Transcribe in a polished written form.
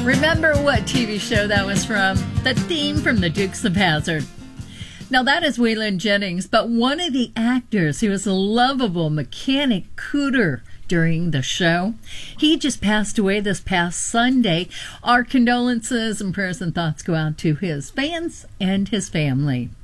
Remember what TV show that was from? The theme from the Dukes of Hazzard. Now that is Waylon Jennings, but one of the actors who was a lovable mechanic cooter during the show, he just passed away this past Sunday. Our condolences and prayers and thoughts go out to his fans and his family.